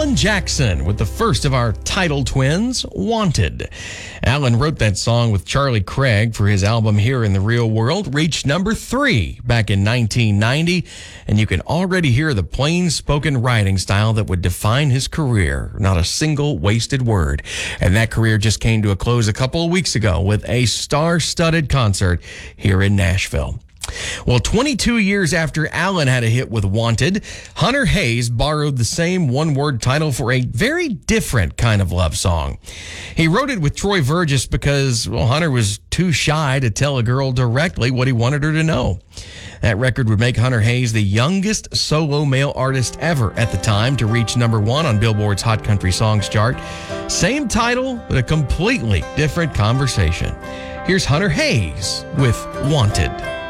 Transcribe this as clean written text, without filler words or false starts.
Alan Jackson with the first of our title twins, Wanted. Alan wrote that song with Charlie Craig for his album Here in the Real World, reached number 3 back in 1990, and you can already hear the plain-spoken writing style that would define his career. Not a single wasted word. And that career just came to a close a couple of weeks ago with a star-studded concert here in Nashville. Well, 22 years after Alan had a hit with Wanted, Hunter Hayes borrowed the same one-word title for a very different kind of love song. He wrote it with Troy Verges because, well, Hunter was too shy to tell a girl directly what he wanted her to know. That record would make Hunter Hayes the youngest solo male artist ever at the time to reach number 1 on Billboard's Hot Country Songs chart. Same title, but a completely different conversation. Here's Hunter Hayes with Wanted.